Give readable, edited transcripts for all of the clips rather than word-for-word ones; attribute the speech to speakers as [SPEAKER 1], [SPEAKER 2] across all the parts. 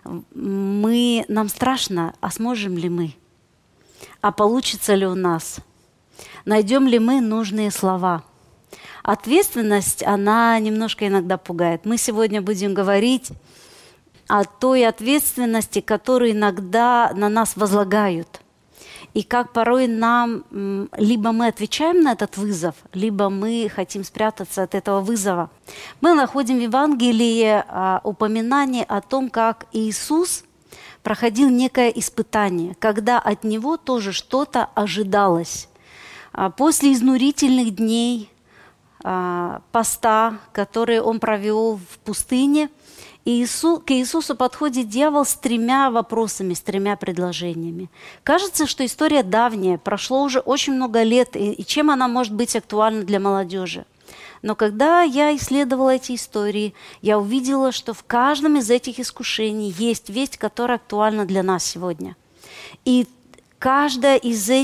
[SPEAKER 1] нам страшно, а сможем ли мы? А получится ли у нас? Найдем ли мы нужные слова? Ответственность, она немножко иногда пугает. Мы сегодня будем говорить о той ответственности, которую иногда на нас возлагают. И как порой нам, либо мы отвечаем на этот вызов, либо мы хотим спрятаться от этого вызова. Мы находим в Евангелии упоминание о том, как Иисус проходил некое испытание, когда от Него тоже что-то ожидалось. После изнурительных дней поста, которые Он провел в пустыне, к Иисусу подходит дьявол с 3 вопросами, с 3 предложениями. Кажется, что история давняя, прошло уже очень много лет, и чем она может быть актуальна для молодежи? Но когда я исследовала эти истории, я увидела, что в каждом из этих искушений есть весть, которая актуальна для нас сегодня. И каждое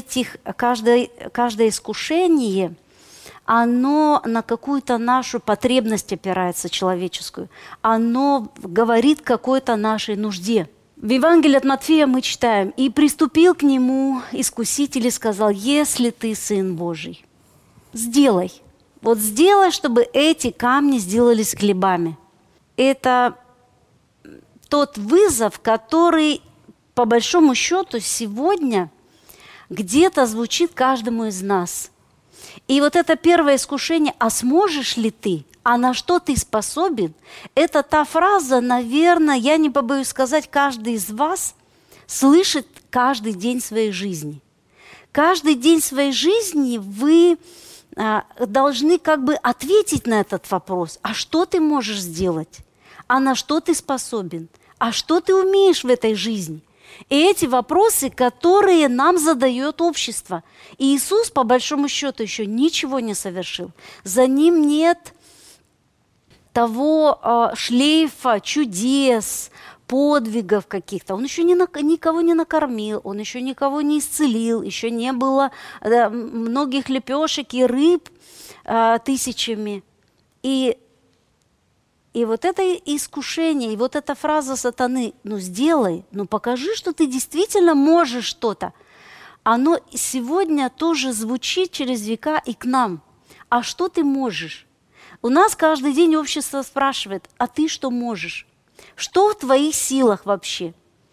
[SPEAKER 1] искушение – оно на какую-то нашу потребность опирается человеческую. Оно говорит какой-то нашей нужде. В Евангелии от Матфея мы читаем: «И приступил к нему искуситель и сказал: если ты Сын Божий, сделай. Вот сделай, чтобы эти камни сделались хлебами». Это тот вызов, который, по большому счету, сегодня где-то звучит каждому из нас. И вот это первое искушение: «А сможешь ли ты? А на что ты способен?» Это та фраза, наверное, я не побоюсь сказать, каждый из вас слышит каждый день своей жизни. Каждый день своей жизни вы должны как бы ответить на этот вопрос. А что ты можешь сделать? А на что ты способен? А что ты умеешь в этой жизни? И эти вопросы, которые нам задает общество. И Иисус, по большому счету, еще ничего не совершил. За Ним нет того шлейфа чудес, подвигов каких-то. Он еще никого не накормил, Он еще никого не исцелил, еще не было многих лепешек и рыб тысячами. И вот это искушение, и вот эта фраза сатаны: «Ну сделай, ну покажи, что ты действительно можешь что-то», оно сегодня тоже звучит через века и к нам. А что ты можешь? У нас каждый день общество спрашивает: а ты что можешь? Что в твоих силах вообще?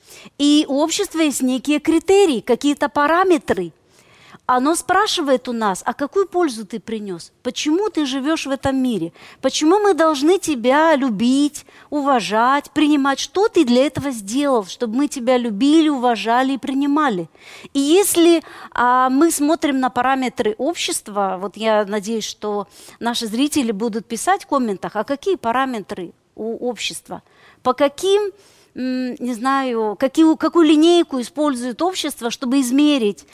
[SPEAKER 1] И у общества есть некие критерии, какие-то параметры. Оно спрашивает у нас: а какую пользу ты принес? Почему ты живешь в этом мире? Почему мы должны тебя любить, уважать, принимать? Что ты для этого сделал, чтобы мы тебя любили, уважали и принимали? И если мы смотрим на параметры общества, вот я надеюсь, что наши зрители будут писать в комментах, а какие параметры у общества? По каким... не знаю, какую линейку использует общество, чтобы измерить,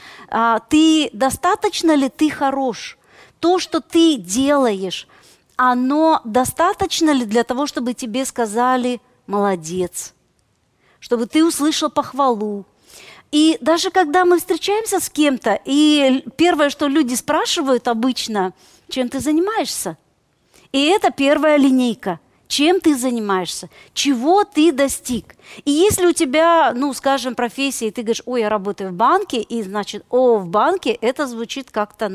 [SPEAKER 1] достаточно ли ты хорош, то, что ты делаешь, оно достаточно ли для того, чтобы тебе сказали «молодец», чтобы ты услышал похвалу. И даже когда мы встречаемся с кем-то, и первое, что люди спрашивают обычно: чем ты занимаешься? И это первая линейка. Чем ты занимаешься? Чего ты достиг? И если у тебя, скажем, профессия, и ты говоришь: ой, я работаю в банке, и значит, в банке, это звучит как-то,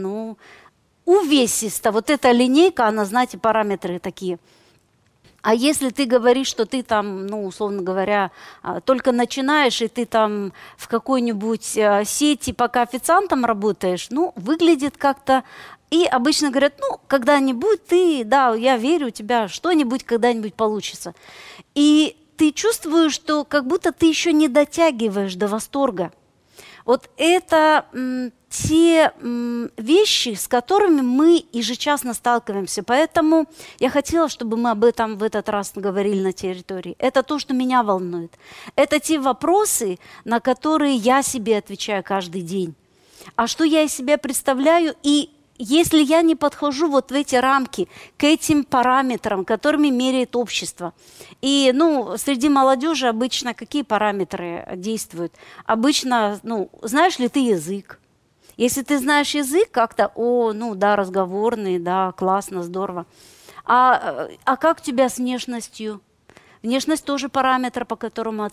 [SPEAKER 1] увесисто. Вот эта линейка, она, знаете, параметры такие. А если ты говоришь, что ты там, условно говоря, только начинаешь, и ты там в какой-нибудь сети пока официантом работаешь, выглядит как-то... И обычно говорят: когда-нибудь я верю, у тебя что-нибудь когда-нибудь получится. И ты чувствуешь, что как будто ты еще не дотягиваешь до восторга. Вот это те вещи, с которыми мы ежечасно сталкиваемся. Поэтому я хотела, чтобы мы об этом в этот раз говорили на территории. Это то, что меня волнует. Это те вопросы, на которые я себе отвечаю каждый день. А что я из себя представляю? И если я не подхожу вот в эти рамки, к этим параметрам, которыми меряет общество. И, среди молодежи обычно какие параметры действуют? Обычно, знаешь ли ты язык? Если ты знаешь язык как-то, разговорный, классно, здорово. А как у тебя с внешностью? Внешность тоже параметр, по которому